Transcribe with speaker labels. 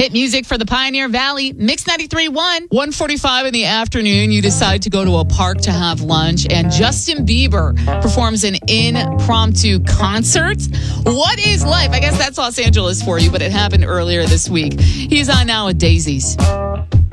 Speaker 1: Hit music for the Pioneer Valley. Mix 93.1. 1:45 in the afternoon, you decide to go to a park to have lunch, and Justin Bieber performs an impromptu concert. What is life? I guess that's Los Angeles for you, but it happened earlier this week. He's on now with Daisies.